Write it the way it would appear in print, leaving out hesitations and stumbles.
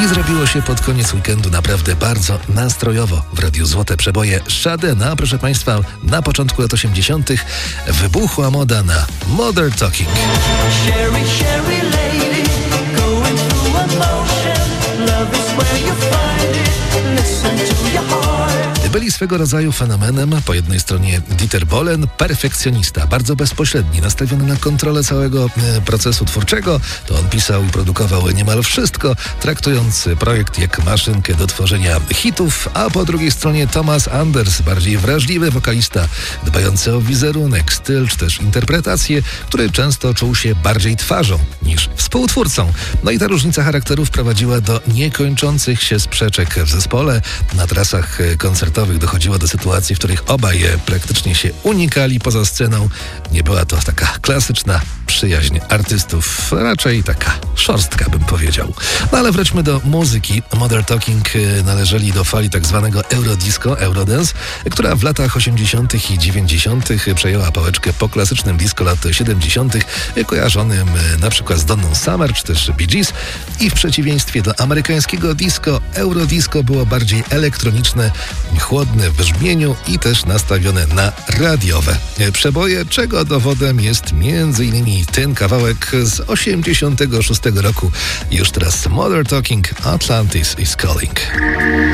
I zrobiło się pod koniec weekendu naprawdę bardzo nastrojowo. W Radiu Złote Przeboje Shadena, proszę Państwa, na początku lat 80. wybuchła moda na Modern Talking. Byli swego rodzaju fenomenem. Po jednej stronie Dieter Bohlen, perfekcjonista, bardzo bezpośredni, nastawiony na kontrolę całego procesu twórczego. To on pisał i produkował niemal wszystko, traktując projekt jak maszynkę do tworzenia hitów, a po drugiej stronie Thomas Anders, bardziej wrażliwy wokalista, dbający o wizerunek, styl czy też interpretację, który często czuł się bardziej twarzą niż współtwórcą. No i ta różnica charakterów prowadziła do niekończących się sprzeczek w zespole. Na trasach koncertowych dochodziło do sytuacji, w których obaj praktycznie się unikali poza sceną. Nie była to taka klasyczna przyjaźń artystów, raczej taka szorstka, bym powiedział. No ale wróćmy do muzyki. Modern Talking należeli do fali tak zwanego eurodisco, eurodance, która w latach 80. i 90. przejęła pałeczkę po klasycznym disco lat 70., kojarzonym na przykład z Donną Summer czy też Bee Gees. I w przeciwieństwie do amerykańskiego disco, eurodisco było bardziej elektroniczne, chłodne w brzmieniu i też nastawione na radiowe przeboje, czego dowodem jest m.in. ten kawałek z 86 roku. Już teraz Modern Talking, Atlantis is Calling.